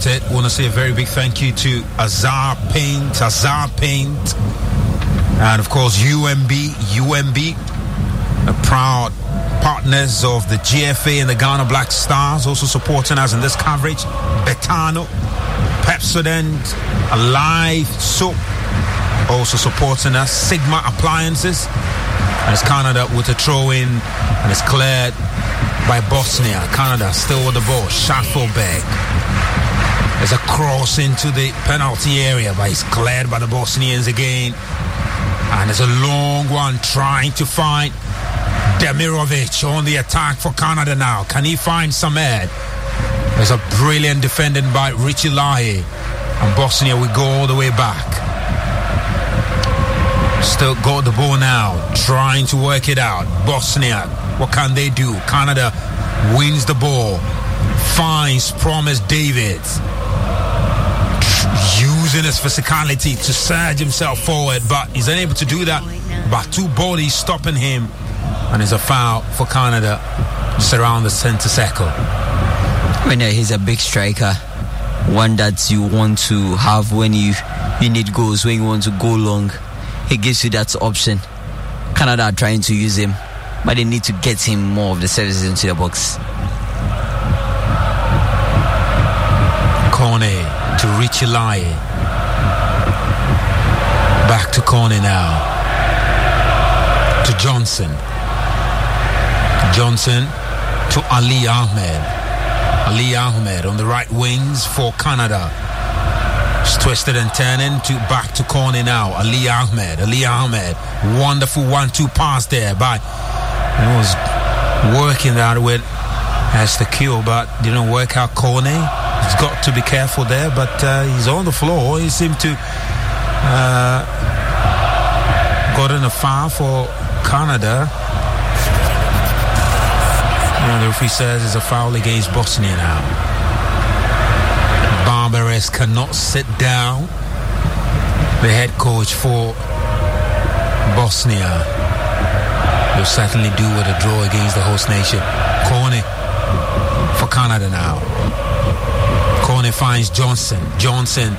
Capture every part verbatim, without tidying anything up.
about it. Want to say a very big thank you to Azar Paint, Azar Paint, and of course U M B, U M B, a proud partners of the G F A and the Ghana Black Stars, also supporting us in this coverage. Betano, Pepsodent, Alive Soap, also supporting us. Sigma Appliances, and it's Canada with a throw-in, and it's cleared by Bosnia. Canada still with the ball. Schaffelberg. There's a cross into the penalty area, but it's cleared by the Bosnians again. And there's a long one trying to find Demirovic on the attack for Canada now. Can he find Samed? There's a brilliant defending by Richie Lahi. And Bosnia will go all the way back. Still got the ball now, trying to work it out. Bosnia, what can they do? Canada wins the ball, finds Promise David, using his physicality to surge himself forward, but he's unable to do that. But two bodies stopping him, and it's a foul for Canada just around the center circle. I mean, he's a big striker, one that you want to have when you, you need goals, when you want to go long. He gives you that option. Canada are trying to use him, but they need to get him more of the services into the box. Kone to Richie Lai. Back to Kone now. To Johnson. Johnson to Ali Ahmed. Ali Ahmed on the right wings for Canada. It's twisted and turning to back to corner now. Ali Ahmed. Ali Ahmed. Wonderful one two pass there by. He was working that with Esther Kiel, but didn't work out. Kone. He's got to be careful there, but uh, he's on the floor. He seemed to uh, got in a foul for Canada. You know, the referee says it's a foul against Bosnia now. Barbares cannot sit down. The head coach for Bosnia will certainly do with a draw against the host nation. Kone for Canada now. Kone finds Johnson. Johnson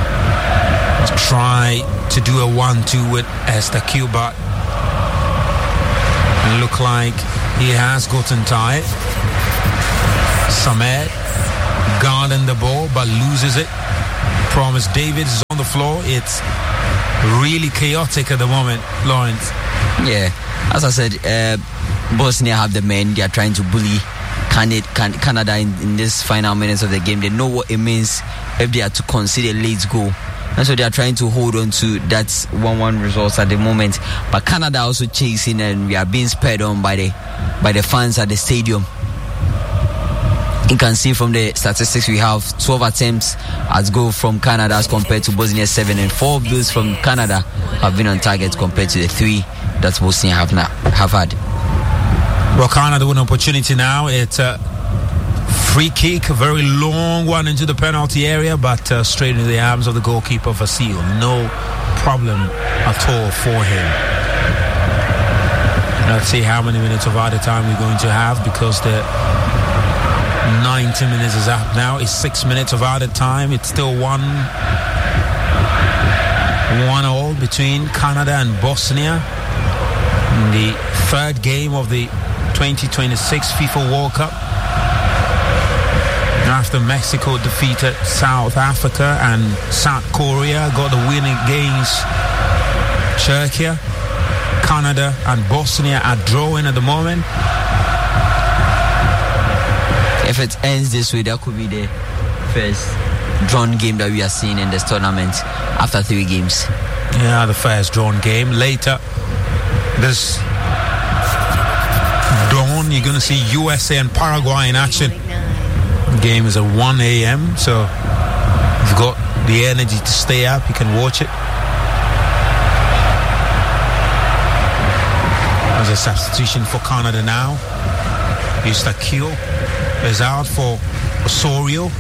try to do a one two with Esther Kubert. And look like he has gotten tired. Samed guarding the ball but loses it. Promise David is on the floor. It's really chaotic at the moment, Lawrence. Yeah, as I said, uh, Bosnia have the men. They are trying to bully Canada in, in this final minutes of the game. They know what it means if they are to concede a late goal, and so they are trying to hold on to that one one results at the moment. But Canada also chasing, and we are being spurred on by the by the fans at the stadium. You can see from the statistics we have twelve attempts as goal from Canada as compared to Bosnia seven, and four of those from Canada have been on target compared to the three that Bosnia have now have had. Well, Canada with an opportunity now. It's a free kick, a very long one into the penalty area, but uh, straight into the arms of the goalkeeper Vasil. No problem at all for him. Let's see how many minutes of added time we're going to have, because the ninety minutes is up now. It's six minutes of added time. It's still one one all between Canada and Bosnia in the third game of the twenty twenty-six FIFA World Cup. After Mexico defeated South Africa and South Korea got the win against Turkey, Canada and Bosnia are drawing at the moment. If it ends this way, that could be the first drawn game that we are seeing in this tournament after three games. Yeah, the first drawn game. Later this dawn, you're going to see U S A and Paraguay in action. The game is at one a.m. so if you've got the energy to stay up, you can watch it. There's a substitution for Canada now. Eustaquio is out for Osorio.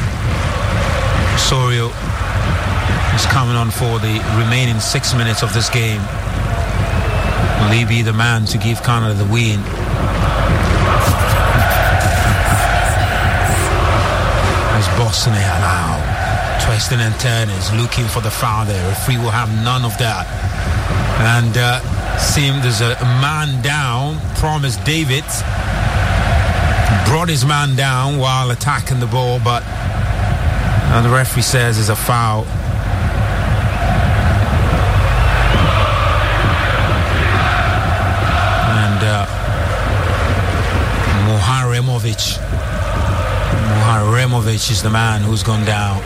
Osorio is coming on for the remaining six minutes of this game. Will he be the man to give Canada the win? There's Bosnia now. Twisting and turning, looking for the foul there. Referee will have none of that. And uh, seems there's a man down. Promise David brought his man down while attacking the ball, but and the referee says it's a foul. And uh, Muharemovic Muharemovic is the man who's gone down.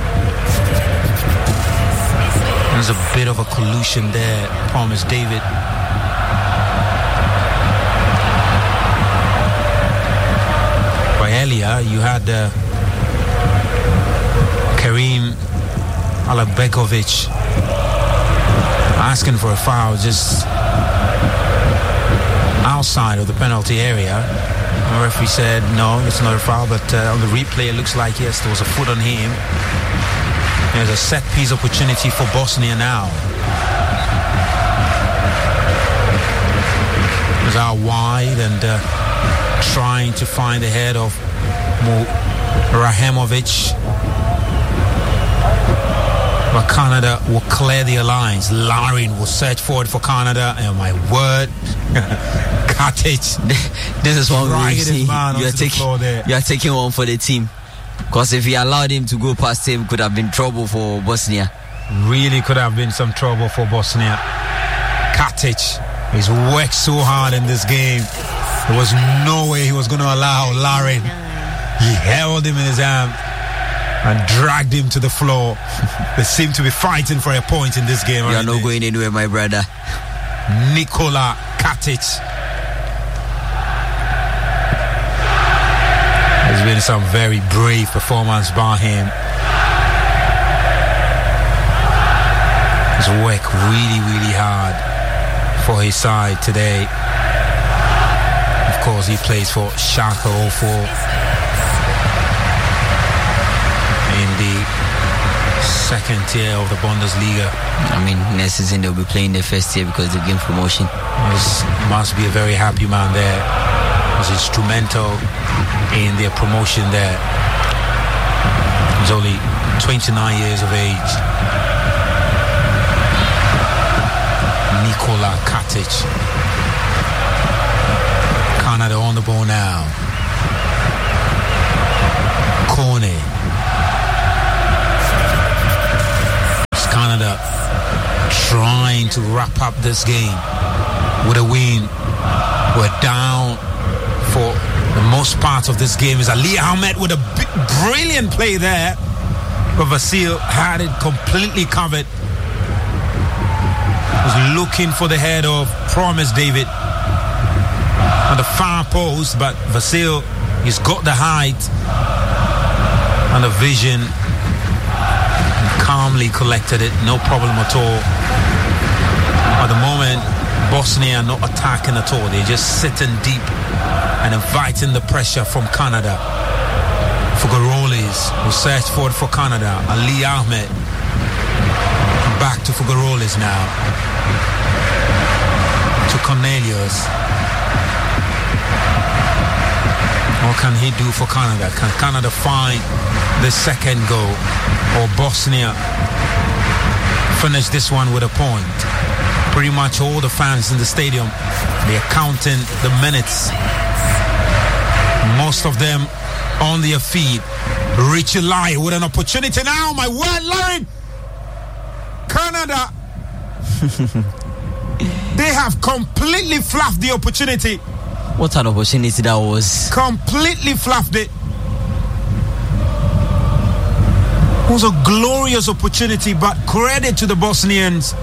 There's a bit of a collusion there, Promise David. By earlier, you had uh, Karim Alabegovic asking for a foul just outside of the penalty area. The referee said no, it's not a foul, but uh, on the replay it looks like yes, there was a foot on him. There's a set piece opportunity for Bosnia now. It's out wide and uh, trying to find the head of Rahemovic. But Canada will clear the lines. Larin will search forward for Canada. And my word, Katic. This is one we see. You are, taking, you are taking one for the team. Because if he allowed him to go past him, could have been trouble for Bosnia. Really could have been some trouble for Bosnia. Katic, he's worked so hard in this game. There was no way he was going to allow Larin. He held him in his arm and dragged him to the floor. They seem to be fighting for a point in this game. You are not they? going anywhere, my brother. Nikola Katic. There's been some very brave performance by him. He's worked really, really hard for his side today. Of course, he plays for Schalke oh four in the second tier of the Bundesliga. I mean, next season they'll be playing the first tier because they've gained promotion. He must be a very happy man there. He was instrumental in their promotion there. He's only twenty-nine years of age. Nikola Katic. Canada on the ball now. Kone. It's Canada trying to wrap up this game with a win. We're down for the most part of this game. Is Ali Ahmed with a big, brilliant play there, but Vasil had it completely covered. Was looking for the head of Promise David on the far post, but Vasil, he's got the height and the vision, and calmly collected it, no problem at all. At the moment, Bosnia are not attacking at all. They're just sitting deep and inviting the pressure from Canada. Fugaroles will search forward for Canada. Ali Ahmed back to Fugaroles now. To Cornelius. What can he do for Canada? Can Canada find the second goal, or Bosnia finish this one with a point? Pretty much all the fans in the stadium, they are counting the minutes. Most of them on their feet. Richie Lai with an opportunity now. My word, Lauren! Canada, they have completely fluffed the opportunity. What an opportunity that was. Completely fluffed it. It was a glorious opportunity, but credit to the Bosnians.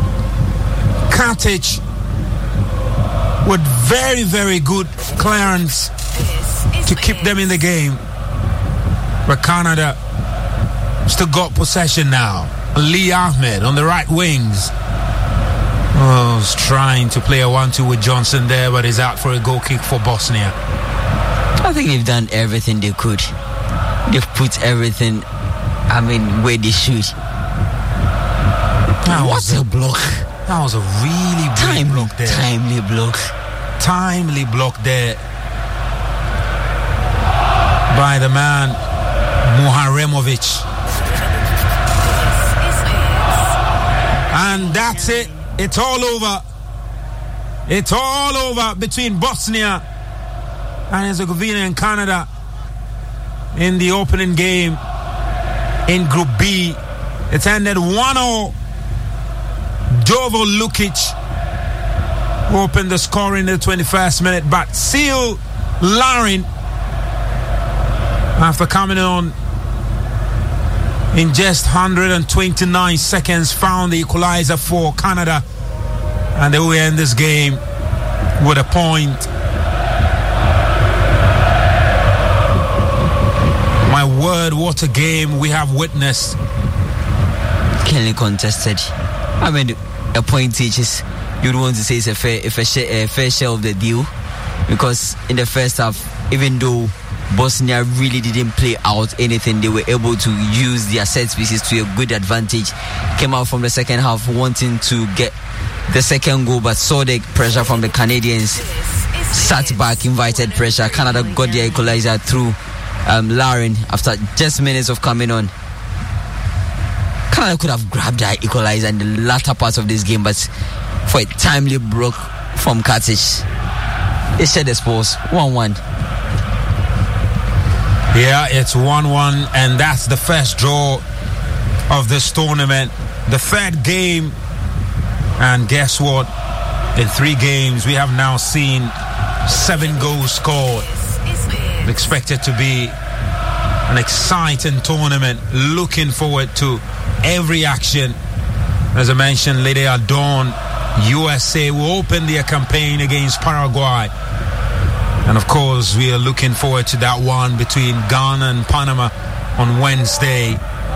Katic with very, very good clearance to keep them in the game. But Canada still got possession now. Lee Ahmed on the right wings. Oh, was trying to play a one two with Johnson there, but he's out for a goal kick for Bosnia. I think they've done everything they could. They've put everything, I mean, where they should. That what a, a block. That was a really big block there. Timely block. Timely block there by the man Muharemovic. And that's it. It's all over. It's all over between Bosnia and Herzegovina and Canada in the opening game in Group B. It ended one nil. Jovo Lukic opened the score in the twenty-first minute, but Seal Larin, after coming on in just one hundred twenty-nine seconds, found the equalizer for Canada, and they will end this game with a point. My word, what a game we have witnessed. Keenly contested. I mean, a point each is, you'd want to say it's a fair, if a, share, a fair share of the deal, because in the first half, even though Bosnia really didn't play out anything, they were able to use their set pieces to a good advantage. Came out from the second half wanting to get the second goal, but saw the pressure from the Canadians, sat back, invited pressure. Canada got their equalizer through um, Larin after just minutes of coming on. Canada could have grabbed that equalizer in the latter part of this game, but for a timely block from Katic, it shed the sports one one. Yeah, it's one one, and that's the first draw of this tournament. The third game, and guess what? In three games, we have now seen seven goals scored. Expected to be an exciting tournament. Looking forward to every action. As I mentioned, later at dawn, U S A will open their campaign against Paraguay. And of course, we are looking forward to that one between Ghana and Panama on Wednesday.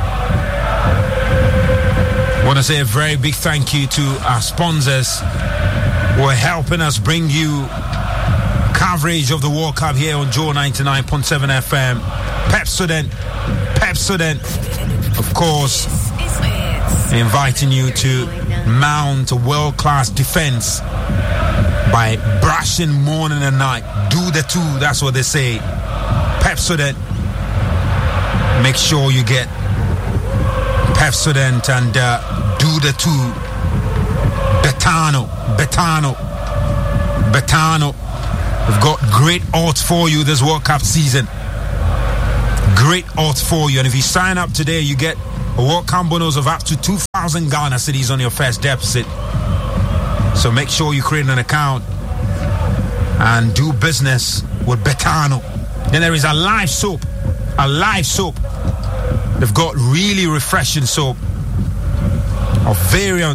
I want to say a very big thank you to our sponsors who are helping us bring you coverage of the World Cup here on Joe ninety-nine point seven F M. Pepsodent, Pepsodent, of course, inviting you to mount a world-class defense by brushing morning and night. Do the two, that's what they say. Pepsodent. Make sure you get Pepsodent and uh, do the two. Betano, Betano, Betano. We've got great odds for you this World Cup season. Great odds for you. And if you sign up today, you get a World Cup bonus of up to two thousand Ghana cedis on your first deposit. So make sure you create an account and do business with Betano. Then there is a live soap. A live soap. They've got really refreshing soap of variant.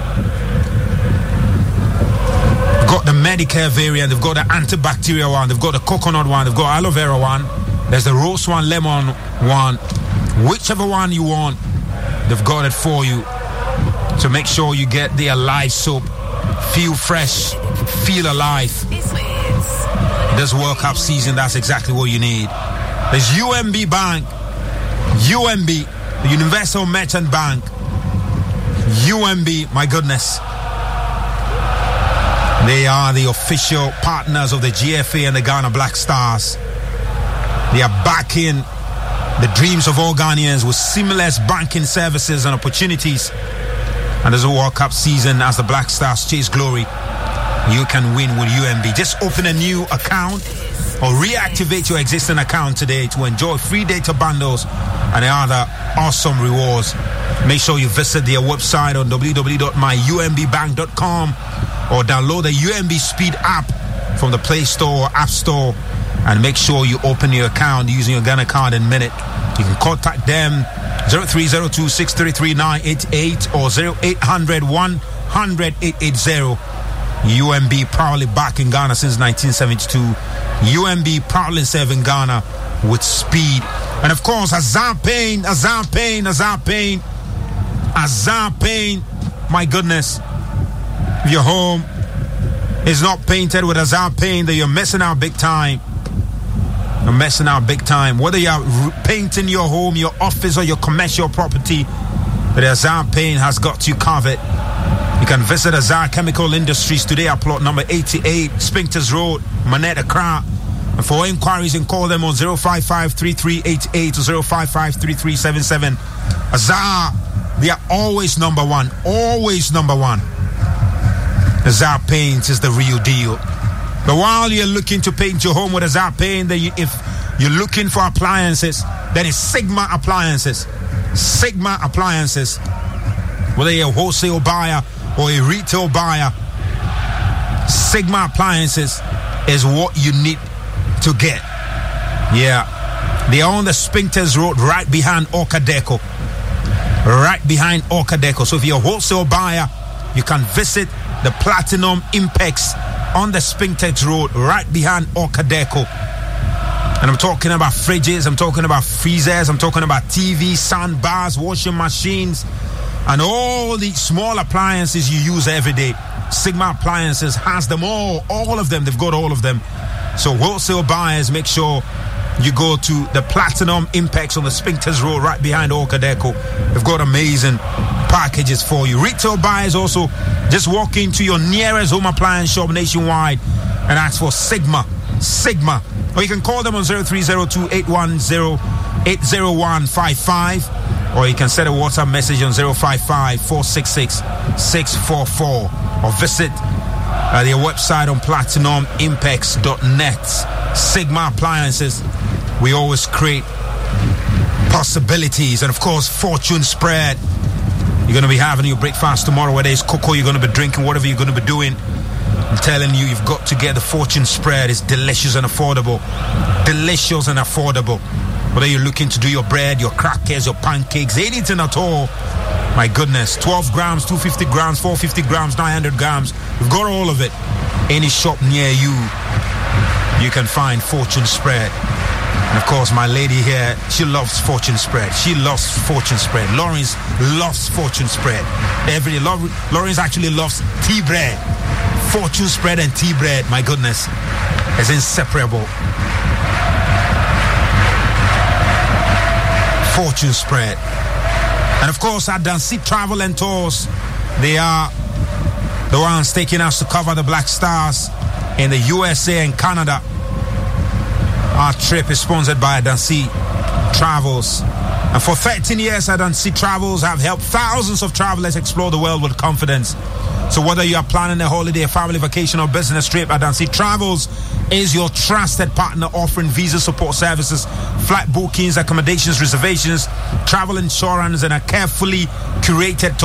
They've got the Medicare variant. They've got the antibacterial one. They've got the coconut one. They've got aloe vera one. There's the rose one, lemon one. Whichever one you want, they've got it for you. So make sure you get the Alive soap. Feel fresh, feel alive. This World Cup season, that's exactly what you need. There's U M B Bank, U M B, the Universal Merchant Bank. U M B, my goodness. They are the official partners of the G F A and the Ghana Black Stars. They are backing the dreams of all Ghanaians with seamless banking services and opportunities. And there's a World Cup season as the Black Stars chase glory. You can win with U M B. Just open a new account or reactivate your existing account today to enjoy free data bundles and other awesome rewards. Make sure you visit their website on w w w dot my u m b bank dot com or download the U M B Speed app from the Play Store or App Store, and make sure you open your account using your Ghana card in a minute. You can contact them zero three zero two six three three nine eight eight or zero eight hundred one hundred eight eight zero. U M B proudly back in Ghana since nineteen seventy-two. U M B proudly serving Ghana with speed. And of course, Azar Payne, Azar Payne, Azar Payne, Azar Payne. My goodness, if your home is not painted with Azar Payne, then you're missing out big time. You're missing out big time. Whether you're painting your home, your office, or your commercial property, the Azar Payne has got you covered. You can visit Azar Chemical Industries today at plot number eighty-eight, Spinkters Road, Manette, Accra. And for inquiries, and call them on zero five five three three eight eight or zero five five three three seven seven. Azar They are always number one. Always number one. Azar Paints is the real deal. But while you're looking to paint your home with Azar Paint, then you, if you're looking for appliances, then it's Sigma Appliances. Sigma Appliances. Whether you're a wholesale buyer or a retail buyer, Sigma Appliances is what you need to get. Yeah. They are on the Spinkters Road right behind Orca Deco. Right behind Orca Deco. So if you're a wholesale buyer, you can visit the Platinum Impex on the Spinkters Road right behind Orca Deco. And I'm talking about fridges, I'm talking about freezers, I'm talking about T V, sound bars, washing machines, and all the small appliances you use every day. Sigma Appliances has them all, all of them. They've got all of them. So wholesale buyers, make sure you go to the Platinum Impex on the Spinkters Road right behind Orca Deco. They've got amazing packages for you. Retail buyers also, just walk into your nearest home appliance shop nationwide and ask for Sigma. Sigma. Or you can call them on zero three zero two, eight one zero, eight zero one five five. Or you can send a WhatsApp message on zero five five, four six six, six four four. Or visit uh, their website on platinum impex dot net. Sigma Appliances. We always create possibilities. And of course, Fortune Spread. You're going to be having your breakfast tomorrow, whether it's cocoa you're going to be drinking, whatever you're going to be doing. I'm telling you, you've got to get the Fortune Spread. It's delicious and affordable. Delicious and affordable. Whether you're looking to do your bread, your crackers, your pancakes, anything at all. My goodness, twelve grams, two hundred fifty grams, four hundred fifty grams, nine hundred grams. We've got all of it. Any shop near you, you can find Fortune Spread. And of course, my lady here, she loves Fortune Spread. She loves Fortune Spread. Lawrence loves Fortune Spread. Every day, Lawrence actually loves tea bread. Fortune Spread and tea bread, my goodness, is inseparable. Fortune Spread. And of course, at Dancy Travel and Tours, they are the ones taking us to cover the Black Stars in the U S A and Canada. Our trip is sponsored by Dancy Travels. And for thirteen years, Dancy Travels have helped thousands of travelers explore the world with confidence. So whether you are planning a holiday, a family vacation, or business trip, Dancy Travels is your trusted partner, offering visa support services, flight bookings, accommodations, reservations, travel insurance, and a carefully curated tour